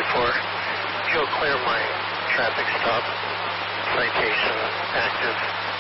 If you'll clear my traffic stop citation active.